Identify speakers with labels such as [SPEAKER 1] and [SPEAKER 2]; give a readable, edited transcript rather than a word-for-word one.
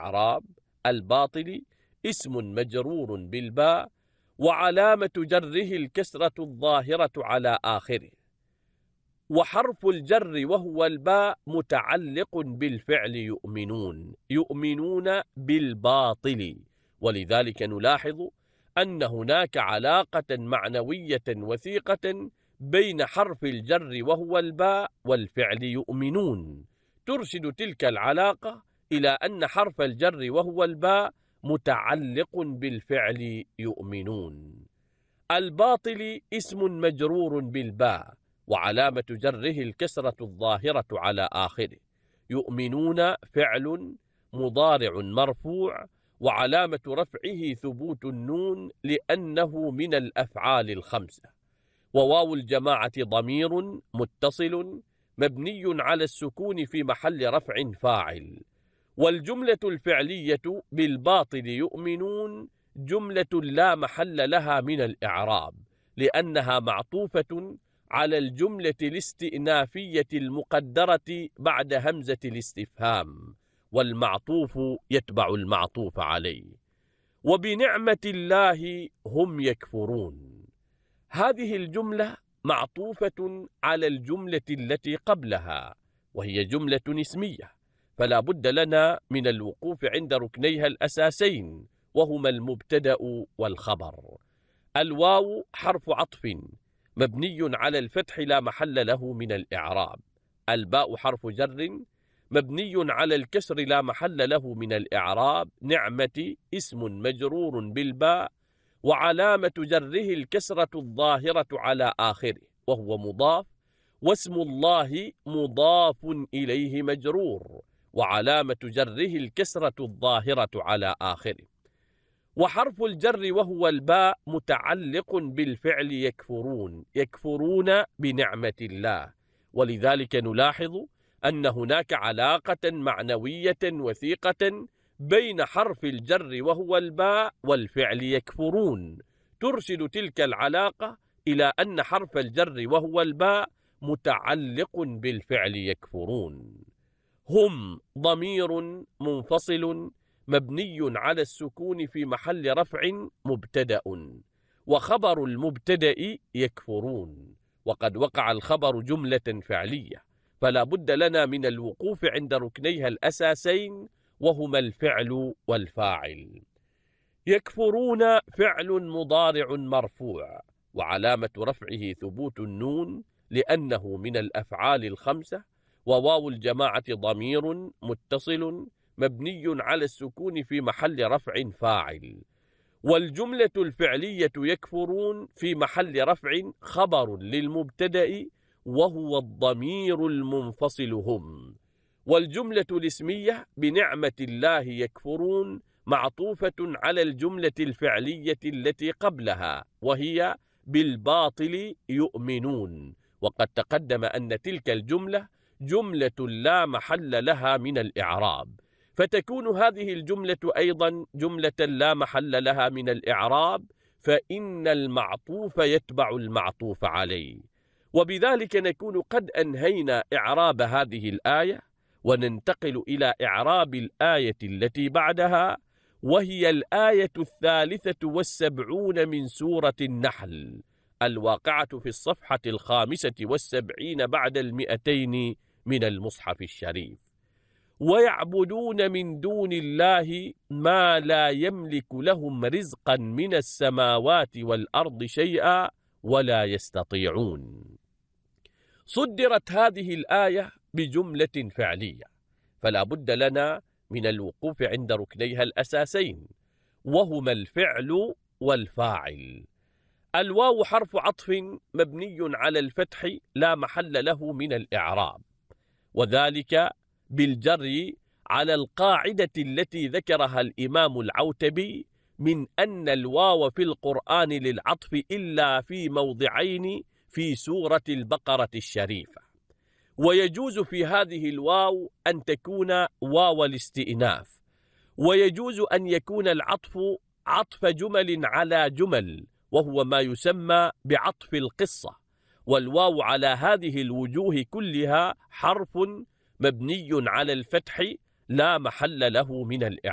[SPEAKER 1] الإعراب: الباطل اسم مجرور بالباء وعلامة جره الكسرة الظاهرة على آخره، وحرف الجر وهو الباء متعلق بالفعل يؤمنون، يؤمنون بالباطل، ولذلك نلاحظ أن هناك علاقة معنوية وثيقة بين حرف الجر وهو الباء والفعل يؤمنون، ترشد تلك العلاقة إلى أن حرف الجر وهو الباء متعلق بالفعل يؤمنون. الباطل اسم مجرور بالباء وعلامة جره الكسرة الظاهرة على آخره، يؤمنون فعل مضارع مرفوع وعلامة رفعه ثبوت النون لأنه من الأفعال الخمسة، وواو الجماعة ضمير متصل مبني على السكون في محل رفع فاعل، والجملة الفعلية بالباطل يؤمنون جملة لا محل لها من الإعراب، لأنها معطوفة على الجملة الاستئنافية المقدرة بعد همزة الاستفهام، والمعطوف يتبع المعطوف عليه. وبنعمة الله هم يكفرون، هذه الجملة معطوفة على الجملة التي قبلها وهي جملة اسمية، فلا بد لنا من الوقوف عند ركنيها الأساسين وهما المبتدأ والخبر. الواو حرف عطف مبني على الفتح لا محل له من الإعراب، الباء حرف جر مبني على الكسر لا محل له من الإعراب، نعمة اسم مجرور بالباء وعلامة جره الكسرة الظاهرة على آخره وهو مضاف، واسم الله مضاف إليه مجرور وعلامة جره الكسرة الظاهرة على آخره، وحرف الجر وهو الباء متعلق بالفعل يكفرون، يكفرون بنعمة الله، ولذلك نلاحظ أن هناك علاقة معنوية وثيقة بين حرف الجر وهو الباء والفعل يكفرون، ترشد تلك العلاقة إلى أن حرف الجر وهو الباء متعلق بالفعل يكفرون. هم ضمير منفصل مبني على السكون في محل رفع مبتدأ، وخبر المبتدأ يكفرون، وقد وقع الخبر جملة فعلية، فلا بد لنا من الوقوف عند ركنيها الأساسين وهما الفعل والفاعل. يكفرون فعل مضارع مرفوع وعلامة رفعه ثبوت النون لأنه من الأفعال الخمسة، وواو الجماعة ضمير متصل مبني على السكون في محل رفع فاعل، والجملة الفعلية يكفرون في محل رفع خبر للمبتدأ وهو الضمير المنفصل هم، والجملة الاسمية بنعمة الله يكفرون معطوفة على الجملة الفعلية التي قبلها وهي بالباطل يؤمنون، وقد تقدم أن تلك الجملة جملة لا محل لها من الإعراب، فتكون هذه الجملة أيضا جملة لا محل لها من الإعراب، فإن المعطوف يتبع المعطوف عليه، وبذلك نكون قد أنهينا إعراب هذه الآية، وننتقل إلى إعراب الآية التي بعدها، وهي الآية 73 من سورة النحل، الواقعة في الصفحة 75 بعد 200 من المصحف الشريف. ويعبدون من دون الله ما لا يملك لهم رزقا من السماوات والأرض شيئا ولا يستطيعون. صدرت هذه الآية بجملة فعلية، فلا بد لنا من الوقوف عند ركنيها الأساسين وهما الفعل والفاعل. الواو حرف عطف مبني على الفتح لا محل له من الإعراب، وذلك بالجر على القاعدة التي ذكرها الإمام العوتبي من أن الواو في القرآن للعطف إلا في موضعين في سورة البقرة الشريفة، ويجوز في هذه الواو أن تكون واو الاستئناف، ويجوز أن يكون العطف عطف جمل على جمل وهو ما يسمى بعطف القصة، والواو على هذه الوجوه كلها حرف مبني على الفتح لا محل له من الإعراب.